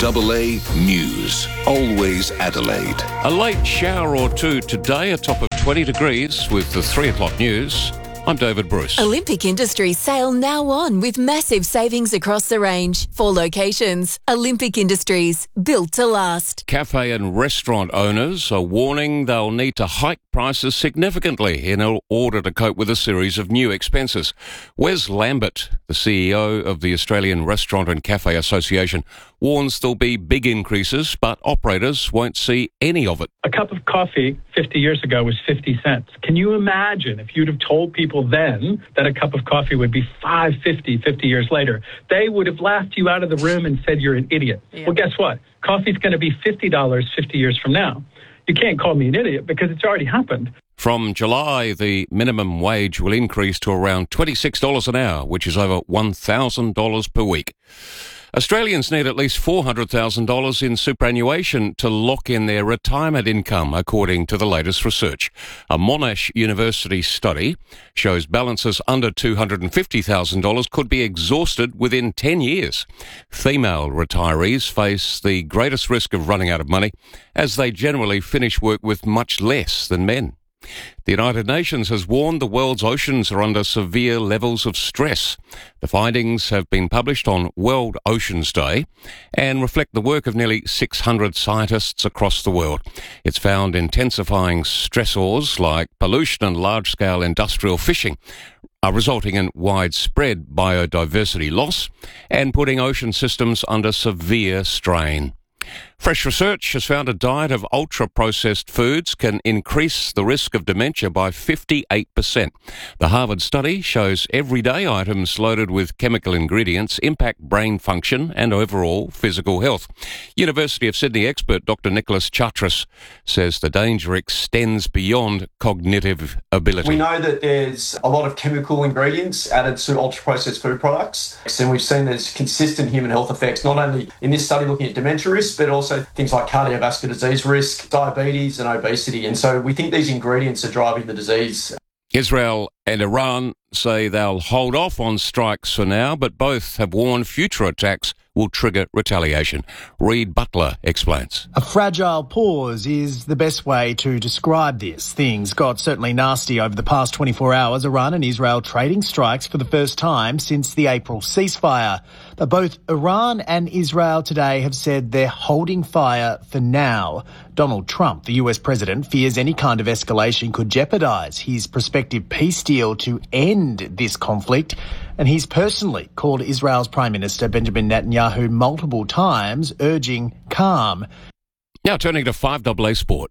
5AA News. Always Adelaide. A late shower or two today, a top of 20 degrees with the 3 o'clock news. I'm David Bruce. Olympic Industries sale now on with massive savings across the range. 4 locations. Olympic Industries, built to last. Cafe and restaurant owners are warning they'll need to hike prices significantly in order to cope with a series of new expenses. Wes Lambert, the CEO of the Australian Restaurant and Cafe Association, warns there'll be big increases, but operators won't see any of it. A cup of coffee 50 years ago was 50 cents. Can you imagine if you'd have told people then that a cup of coffee would be $5.50 50 years later? They would have laughed you out of the room and said you're an idiot. Yeah. Well, guess what? Coffee's going to be $50 50 years from now. You can't call me an idiot because it's already happened. From July, the minimum wage will increase to around $26 an hour, which is over $1,000 per week. Australians need at least $400,000 in superannuation to lock in their retirement income, according to the latest research. A Monash University study shows balances under $250,000 could be exhausted within 10 years. Female retirees face the greatest risk of running out of money, as they generally finish work with much less than men. The United Nations has warned the world's oceans are under severe levels of stress. The findings have been published on World Oceans Day and reflect the work of nearly 600 scientists across the world. It's found intensifying stressors like pollution and large-scale industrial fishing are resulting in widespread biodiversity loss and putting ocean systems under severe strain. Fresh research has found a diet of ultra-processed foods can increase the risk of dementia by 58%. The Harvard study shows everyday items loaded with chemical ingredients impact brain function and overall physical health. University of Sydney expert Dr. Nicholas Chatras says the danger extends beyond cognitive ability. We know that there's a lot of chemical ingredients added to ultra-processed food products, and we've seen there's consistent human health effects, not only in this study looking at dementia risk, but also things like cardiovascular disease risk, diabetes and obesity. And so we think these ingredients are driving the disease. Israel and Iran say they'll hold off on strikes for now, but both have warned future attacks will trigger retaliation. Reid Butler explains. A fragile pause is the best way to describe this. Things got certainly nasty over the past 24 hours. Iran and Israel trading strikes for the first time since the April ceasefire. But both Iran and Israel today have said they're holding fire for now. Donald Trump, the US president, fears any kind of escalation could jeopardise his prospective peace deal to end this conflict. And he's personally called Israel's Prime Minister Benjamin Netanyahu multiple times, urging calm. Now turning to 5AA Sport.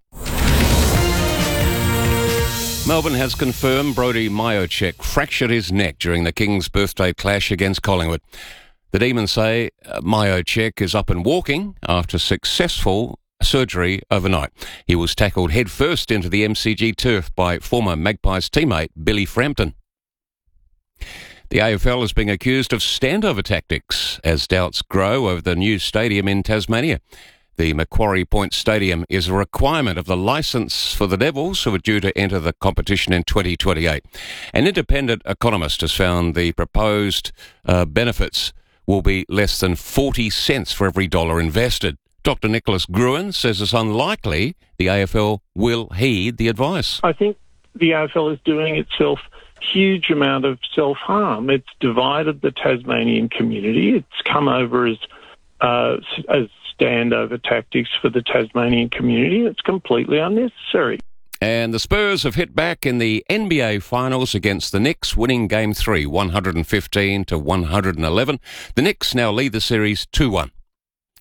Melbourne has confirmed Brody Mihocek fractured his neck during the King's birthday clash against Collingwood. The Demons say Mihocek is up and walking after successful surgery overnight. He was tackled headfirst into the MCG turf by former Magpies teammate Billy Frampton. The AFL is being accused of standover tactics as doubts grow over the new stadium in Tasmania. The Macquarie Point Stadium is a requirement of the licence for the Devils, who are due to enter the competition in 2028. An independent economist has found the proposed benefits will be less than 40 cents for every dollar invested. Dr. Nicholas Gruen says it's unlikely the AFL will heed the advice. I think the AFL is doing itself huge amount of self-harm. It's divided the Tasmanian community. It's come over as standover tactics for the Tasmanian community. It's completely unnecessary. And the Spurs have hit back in the NBA Finals against the Knicks, winning Game 3, 115-111. The Knicks now lead the series 2-1.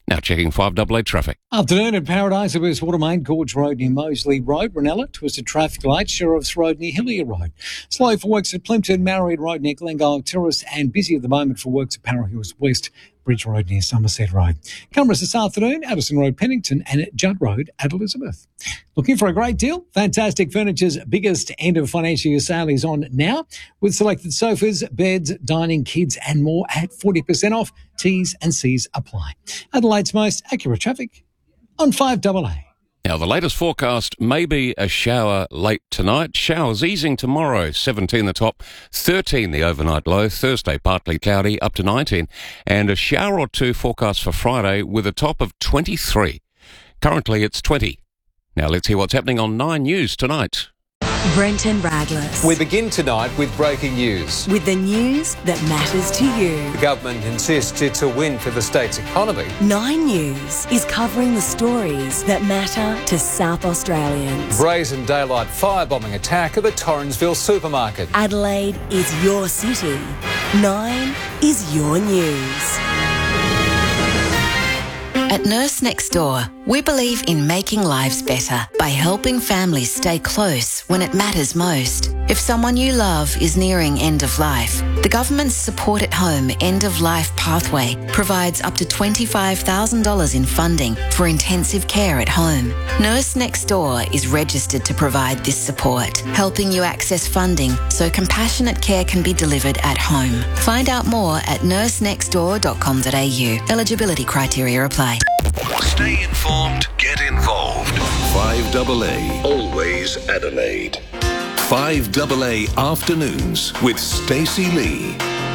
Now checking 5AA traffic. Afternoon at Paradise, the West Watermain, Gorge Road near Moseley Road, Ranella, twisted traffic lights, Sheriff's Road near Hillier Road. Slow for works at Plimpton, Marriott Road near Glengyle Terrace, and busy at the moment for works at Para Hills West, Bridge Road near Somerset Road. Cameras this afternoon, Addison Road, Pennington, and at Judd Road at Elizabeth. Looking for a great deal? Fantastic Furniture's biggest end of financial year sale is on now, with selected sofas, beds, dining, kids, and more at 40% off. T's and C's apply. Adelaide's most accurate traffic on 5AA. Now, the latest forecast may be a shower late tonight. Showers easing tomorrow, 17 the top, 13 the overnight low. Thursday, partly cloudy, up to 19. And a shower or two forecast for Friday with a top of 23. Currently, it's 20. Now, let's hear what's happening on 9 News tonight. Brenton Radless. We begin tonight with breaking news. With the news that matters to you. The government insists it's a win for the state's economy. 9 News is covering the stories that matter to South Australians. Brazen daylight firebombing attack at the Torrensville supermarket. Adelaide is your city. 9 is your news. At Nurse Next Door, we believe in making lives better by helping families stay close when it matters most. If someone you love is nearing end of life, the government's Support at Home End of Life Pathway provides up to $25,000 in funding for intensive care at home. Nurse Next Door is registered to provide this support, helping you access funding so compassionate care can be delivered at home. Find out more at nursenextdoor.com.au. Eligibility criteria apply. Stay informed, get involved. 5AA, always Adelaide. 5AA Afternoons with Stacey Lee.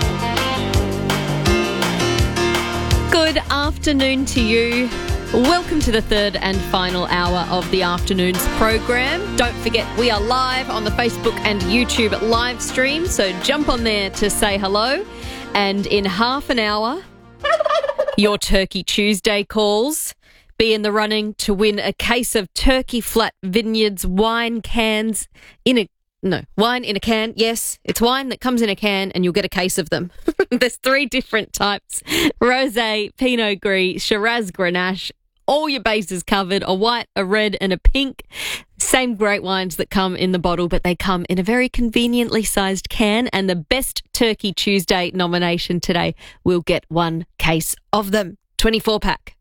Good afternoon to you. Welcome to the third and final hour of the afternoon's program. Don't forget, we are live on the Facebook and YouTube live stream, so jump on there to say hello. And in half an hour, your Turkey Tuesday calls. Be in the running to win a case of Turkey Flat Vineyards wine cans wine in a can. Yes, it's wine that comes in a can and you'll get a case of them. There's 3 different types. Rosé, Pinot Gris, Shiraz Grenache. All your bases covered, a white, a red and a pink. Same great wines that come in the bottle, but they come in a very conveniently sized can, and the best Turkey Tuesday nomination today will get 1 case of them. 24-pack.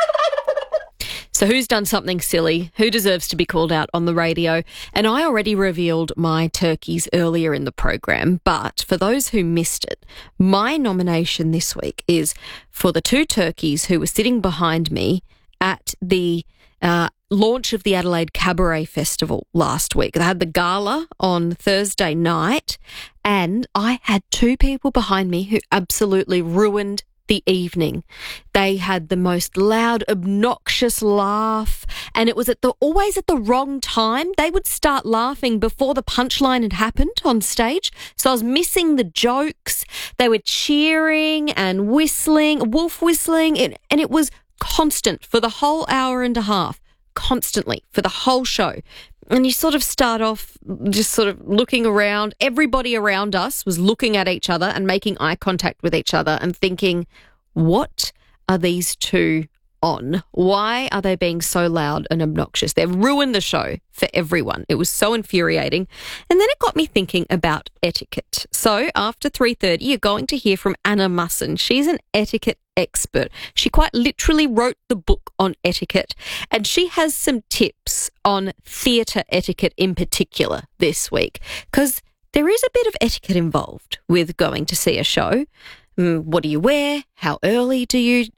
So who's done something silly? Who deserves to be called out on the radio? And I already revealed my turkeys earlier in the program, but for those who missed it, my nomination this week is for the 2 turkeys who were sitting behind me at the launch of the Adelaide Cabaret Festival last week. They had the gala on Thursday night, and I had 2 people behind me who absolutely ruined the evening. They had the most loud, obnoxious laugh, and it was always at the wrong time. They would start laughing before the punchline had happened on stage, so I was missing the jokes. They were cheering and whistling, wolf whistling, and it was constant for the whole hour and a half, constantly for the whole show. And you sort of start off just sort of looking around. Everybody around us was looking at each other and making eye contact with each other and thinking, what are these 2 on? Why are they being so loud and obnoxious? They've ruined the show for everyone. It was so infuriating. And then it got me thinking about etiquette. So after 3:30, you're going to hear from Anna Musson. She's an etiquette expert. She quite literally wrote the book on etiquette, and she has some tips on theatre etiquette in particular this week, because there is a bit of etiquette involved with going to see a show. What do you wear? How early do you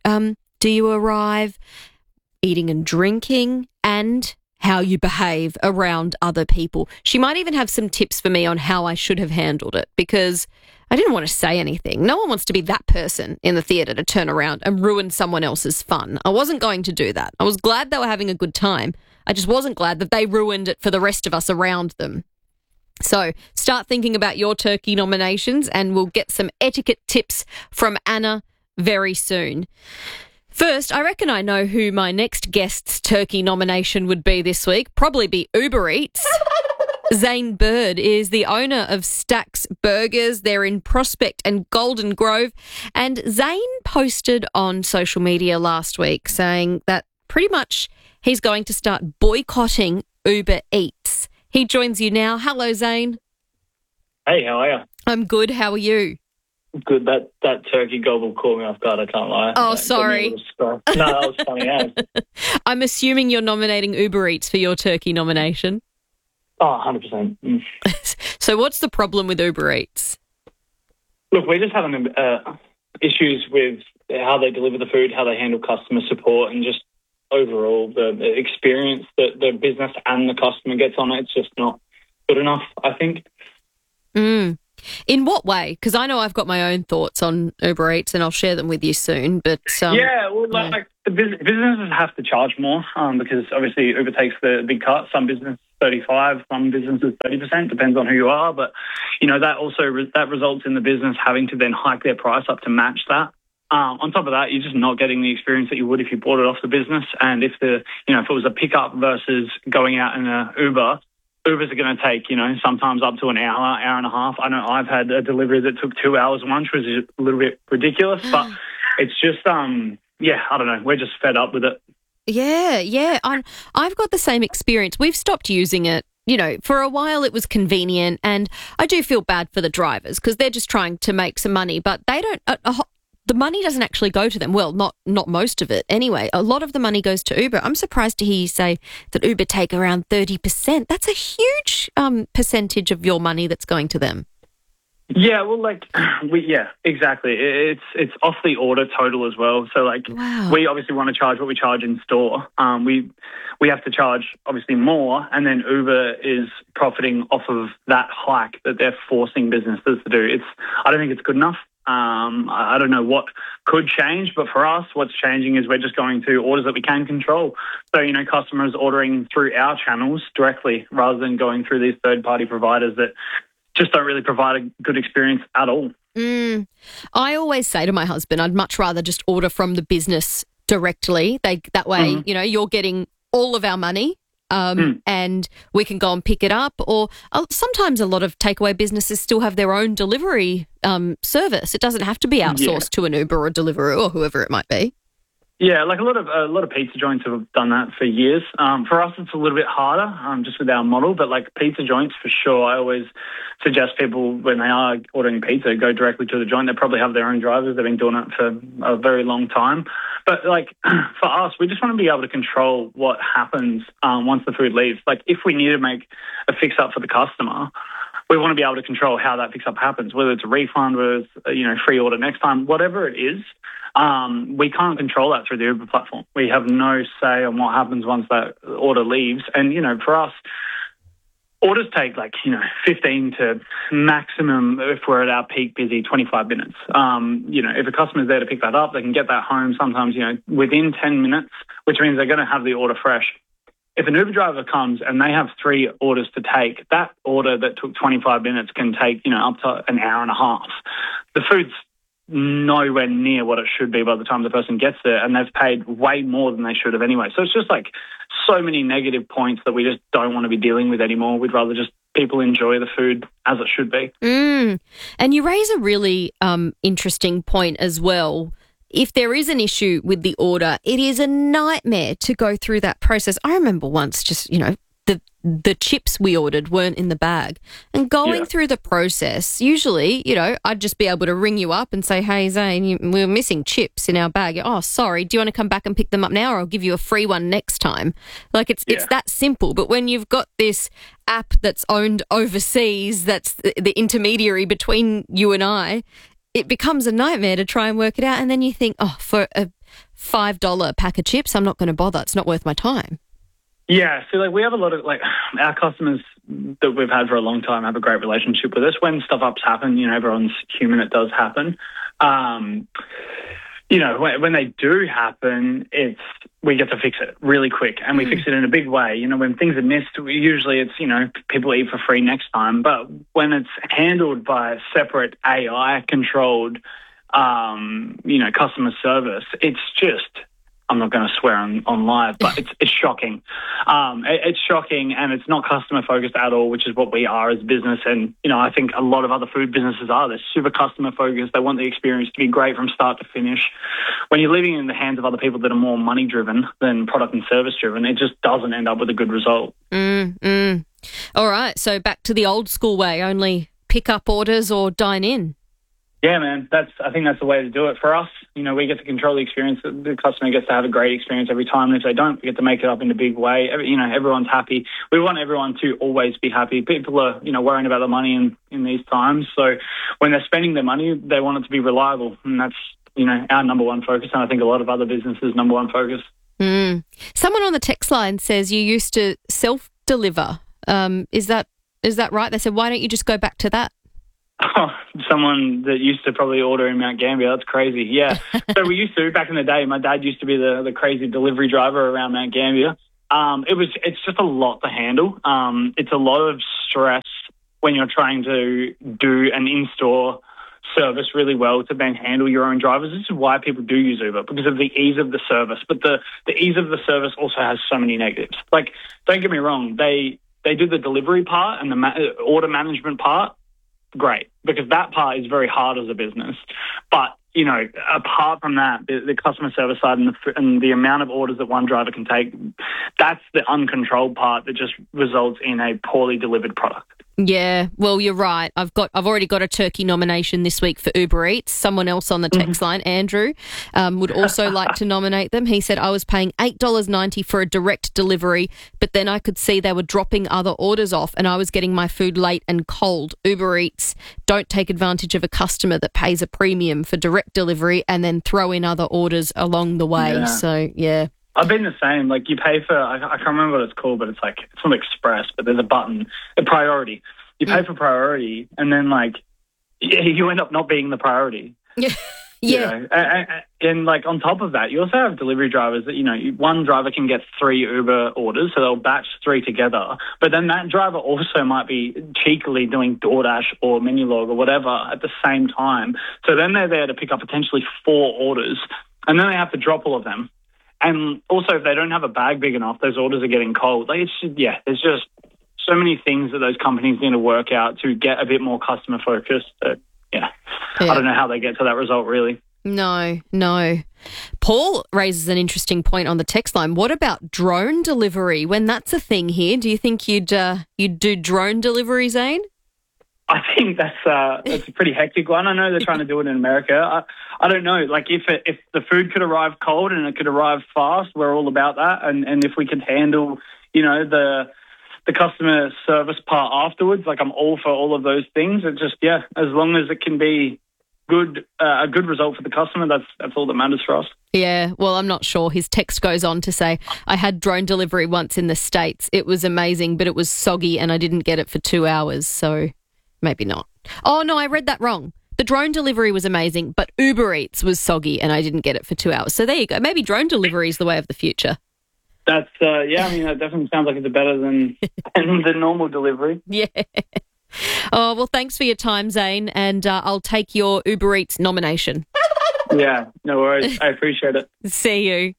arrive? Eating and drinking, and how you behave around other people. She might even have some tips for me on how I should have handled it, because I didn't want to say anything. No one wants to be that person in the theatre to turn around and ruin someone else's fun. I wasn't going to do that. I was glad they were having a good time. I just wasn't glad that they ruined it for the rest of us around them. So start thinking about your turkey nominations, and we'll get some etiquette tips from Anna very soon. First, I reckon I know who my next guest's turkey nomination would be this week. Probably be Uber Eats. Zane Bird is the owner of Stacks Burgers. They're in Prospect and Golden Grove. And Zane posted on social media last week saying that pretty much he's going to start boycotting Uber Eats. He joins you now. Hello, Zane. Hey, how are you? I'm good. How are you? Good. That turkey gobble caught me off guard, I can't lie. Oh, sorry. No, that was funny as. I'm assuming you're nominating Uber Eats for your turkey nomination. Oh, 100%. So what's the problem with Uber Eats? Look, we're just having issues with how they deliver the food, how they handle customer support, and just overall the experience that the business and the customer gets on it. It's just not good enough, I think. In what way? Because I know I've got my own thoughts on Uber Eats and I'll share them with you soon. But like the businesses have to charge more because obviously Uber takes the big cut. Some businesses 35%, some businesses 30%, depends on who you are. But, that also that results in the business having to then hike their price up to match that. On top of that, you're just not getting the experience that you would if you bought it off the business. And if if it was a pickup versus going out in an Ubers are going to take, sometimes up to an hour and a half. I know I've had a delivery that took 2 hours lunch, which is a little bit ridiculous, but it's just, I don't know. We're just fed up with it. Yeah. I've got the same experience. We've stopped using it. For a while it was convenient, and I do feel bad for the drivers because they're just trying to make some money, but they don't. The money doesn't actually go to them. Well, not most of it anyway. A lot of the money goes to Uber. I'm surprised to hear you say that Uber take around 30%. That's a huge percentage of your money that's going to them. Yeah, well, exactly. It's off the order total as well. So, we obviously want to charge what we charge in store. We have to charge obviously more, and then Uber is profiting off of that hike that they're forcing businesses to do. I don't think it's good enough. I don't know what could change, but for us, what's changing is we're just going to orders that we can control. So, customers ordering through our channels directly rather than going through these third-party providers that just don't really provide a good experience at all. I always say to my husband, I'd much rather just order from the business directly. That way, you're getting all of our money. And we can go and pick it up. Or sometimes a lot of takeaway businesses still have their own delivery service. It doesn't have to be outsourced to an Uber or Deliveroo or whoever it might be. Yeah, like a lot of pizza joints have done that for years. For us, it's a little bit harder just with our model, but like pizza joints for sure. I always suggest people when they are ordering pizza, go directly to the joint. They probably have their own drivers. They've been doing it for a very long time. But for us, we just want to be able to control what happens once the food leaves. Like if we need to make a fix up for the customer, we want to be able to control how that fix up happens, whether it's a refund, whether it's free order next time, whatever it is. We can't control that through the Uber platform. We have no say on what happens once that order leaves. And, for us, orders take 15 to maximum, if we're at our peak busy, 25 minutes. If a customer's there to pick that up, they can get that home sometimes, within 10 minutes, which means they're going to have the order fresh. If an Uber driver comes and they have 3 orders to take, that order that took 25 minutes can take, up to an hour and a half. The food's nowhere near what it should be by the time the person gets there, and they've paid way more than they should have anyway. So it's just so many negative points that we just don't want to be dealing with anymore. We'd rather just people enjoy the food as it should be. And you raise a really interesting point as well. If there is an issue with the order, it is a nightmare to go through that process. I remember once just, the chips we ordered weren't in the bag. And going through the process, usually, I'd just be able to ring you up and say, hey, Zane, we're missing chips in our bag. Oh, sorry. Do you want to come back and pick them up now, or I'll give you a free one next time? It's that simple. But when you've got this app that's owned overseas, that's the intermediary between you and I, it becomes a nightmare to try and work it out. And then you think, for a $5 pack of chips, I'm not going to bother. It's not worth my time. Yeah, so we have a lot of our customers that we've had for a long time have a great relationship with us. When stuff ups happen, everyone's human, it does happen. When they do happen, we get to fix it really quick, and we fix it in a big way. When things are missed, usually it's, people eat for free next time. But when it's handled by a separate AI-controlled, customer service, it's just I'm not going to swear on live, but it's shocking. It's shocking, and it's not customer focused at all, which is what we are as a business. And, I think a lot of other food businesses are. They're super customer focused. They want the experience to be great from start to finish. When you're leaving it in the hands of other people that are more money driven than product and service driven, it just doesn't end up with a good result. All right. So back to the old school way, only pick up orders or dine in. Yeah, man, I think that's the way to do it. For us, we get to control the experience. The customer gets to have a great experience every time. And if they don't, we get to make it up in a big way. Everyone's happy. We want everyone to always be happy. People are, worrying about the money in these times. So when they're spending their money, they want it to be reliable. And that's, our number one focus. And I think a lot of other businesses' number one focus. Someone on the text line says you used to self-deliver. Is that right? They said, why don't you just go back to that? Oh, someone that used to probably order in Mount Gambier. That's crazy. Yeah. So we used to, back in the day, my dad used to be the crazy delivery driver around Mount Gambier. It's just a lot to handle. It's a lot of stress when you're trying to do an in-store service really well to then handle your own drivers. This is why people do use Uber, because of the ease of the service. But the ease of the service also has so many negatives. Like, don't get me wrong, they do the delivery part and the order management part. Great, because that part is very hard as a business. But, apart from that, the customer service side and the amount of orders that one driver can take, that's the uncontrolled part that just results in a poorly delivered product. Yeah, well, you're right. I've already got a turkey nomination this week for Uber Eats. Someone else on the text line, Andrew, would also like to nominate them. He said, I was paying $8.90 for a direct delivery, but then I could see they were dropping other orders off and I was getting my food late and cold. Uber Eats don't take advantage of a customer that pays a premium for direct delivery and then throw in other orders along the way. Yeah. So, yeah. I've been the same. Like, you pay for, I can't remember what it's called, but it's not Express, but there's a button, a priority. You pay for priority, and then, you end up not being the priority. Yeah. And on top of that, you also have delivery drivers that, one driver can get 3 Uber orders, so they'll batch 3 together. But then that driver also might be cheekily doing DoorDash or Menulog or whatever at the same time. So then they're there to pick up potentially 4 orders, and then they have to drop all of them. And also, if they don't have a bag big enough, those orders are getting cold. There's just so many things that those companies need to work out to get a bit more customer focused. I don't know how they get to that result, really. No. Paul raises an interesting point on the text line. What about drone delivery? When that's a thing here, do you think you'd do drone delivery, Zane? I think that's a pretty hectic one. I know they're trying to do it in America. I don't know. If the food could arrive cold and it could arrive fast, we're all about that. And if we could handle, the customer service part afterwards, I'm all for all of those things. It just, as long as it can be a good result for the customer, that's all that matters for us. Yeah, well, I'm not sure. His text goes on to say, I had drone delivery once in the States. It was amazing, but it was soggy and I didn't get it for 2 hours. So maybe not. Oh, no, I read that wrong. The drone delivery was amazing, but Uber Eats was soggy and I didn't get it for 2 hours. So there you go. Maybe drone delivery is the way of the future. That's, that definitely sounds like it's better than the normal delivery. Yeah. Oh, well, thanks for your time, Zane, and I'll take your Uber Eats nomination. Yeah, no worries. I appreciate it. See you.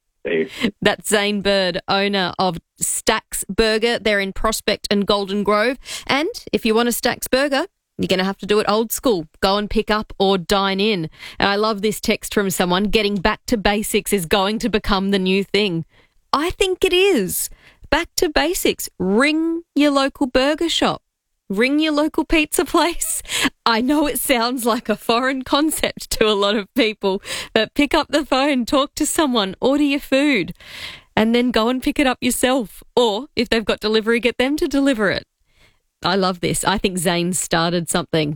That's Zane Bird, owner of Stacks Burger. They're in Prospect and Golden Grove. And if you want a Stacks Burger, you're going to have to do it old school. Go and pick up or dine in. And I love this text from someone. Getting back to basics is going to become the new thing. I think it is. Back to basics. Ring your local burger shop. Ring your local pizza place. I know it sounds like a foreign concept to a lot of people, but pick up the phone, talk to someone, order your food, and then go and pick it up yourself. Or if they've got delivery, get them to deliver it. I love this. I think Zane started something.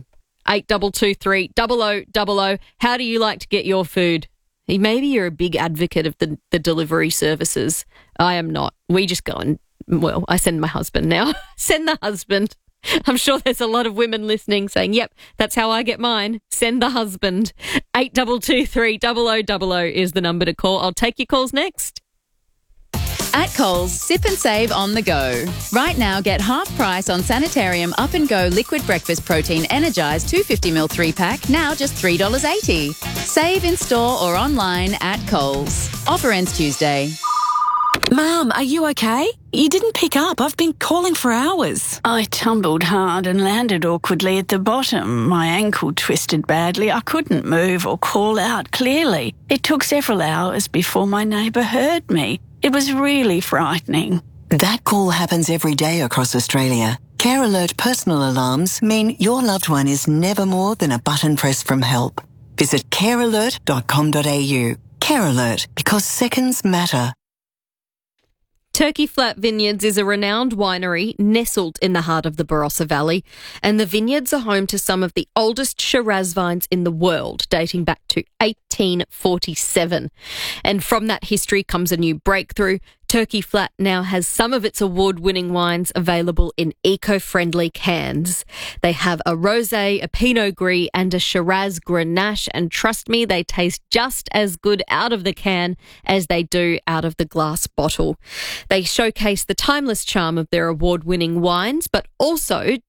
8223 0000. How do you like to get your food? Maybe you're a big advocate of the delivery services. I am not. We just go and, I send my husband now. Send the husband. I'm sure there's a lot of women listening saying, yep, that's how I get mine. Send the husband. 8223 0000 is the number to call. I'll take your calls next. At Coles, sip and save on the go. Right now, get half price on Sanitarium Up and Go Liquid Breakfast Protein Energize 250ml 3-pack, now just $3.80. Save in store or online at Coles. Offer ends Tuesday. Mum, are you okay? You didn't pick up. I've been calling for hours. I tumbled hard and landed awkwardly at the bottom. My ankle twisted badly. I couldn't move or call out clearly. It took several hours before my neighbour heard me. It was really frightening. That call happens every day across Australia. Care Alert personal alarms mean your loved one is never more than a button press from help. Visit carealert.com.au. Care Alert, because seconds matter. Turkey Flat Vineyards is a renowned winery nestled in the heart of the Barossa Valley, and the vineyards are home to some of the oldest Shiraz vines in the world, dating back to 1847. And from that history comes a new breakthrough. Turkey Flat now has some of its award-winning wines available in eco-friendly cans. They have a rosé, a Pinot Gris and a Shiraz Grenache, and trust me, they taste just as good out of the can as they do out of the glass bottle. They showcase the timeless charm of their award-winning wines, but also